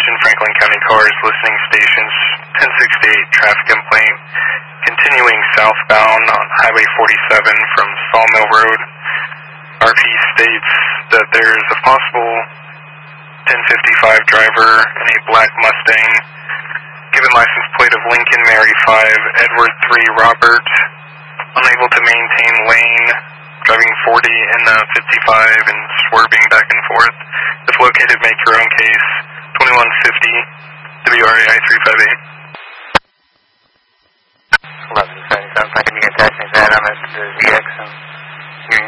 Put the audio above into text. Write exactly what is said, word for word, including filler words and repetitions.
Attention Franklin County cars, listening stations, ten sixty-eight traffic complaint, continuing southbound on Highway forty-seven from Sawmill Road. R P states that there is a possible ten fifty-five driver in a black Mustang, given license plate of Lincoln Mary five, Edward three Robert, unable to maintain lane, driving forty in uh, fifty-five and swerving back and forth. If located, make your own case. twenty-one fifty W R A I three five eight. eleven seventy-seven, I can get testing that. I'm at the V X